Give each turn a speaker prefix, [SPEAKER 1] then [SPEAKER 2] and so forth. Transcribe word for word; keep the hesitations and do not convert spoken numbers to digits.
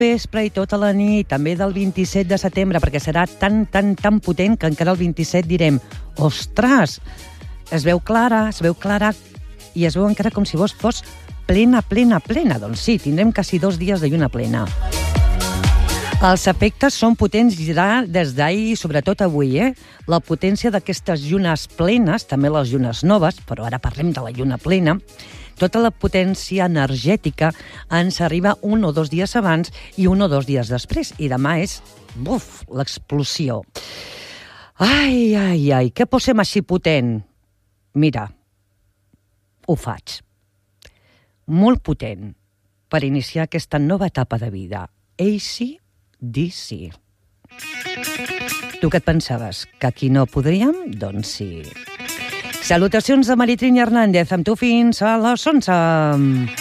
[SPEAKER 1] vespre i tota la nit, també del vint-i-set de setembre, perquè serà tan, tan, tan potent que encara el vint-i-set direm, ostres, es veu clara, es veu clara, i es veu encara com si fos, fos plena, plena, plena. Doncs sí, tindrem quasi dos dies de lluna plena. Els efectes són potents ja des d'ahir, sobretot avui, eh? La potència d'aquestes llunes plenes, també les llunes noves, però ara parlem de la lluna plena, tota la potència energètica ens arriba un o dos dies abans i un o dos dies després. I demà és, buf, l'explosió. Ai, ai, ai, què posem així potent? Mira, ho faig. Molt potent per iniciar aquesta nova etapa de vida. A C D C. Tu què et pensaves? Que aquí no podríem? Doncs sí. Salutacions de Maritrini Hernández. Amb tu fins a les onze.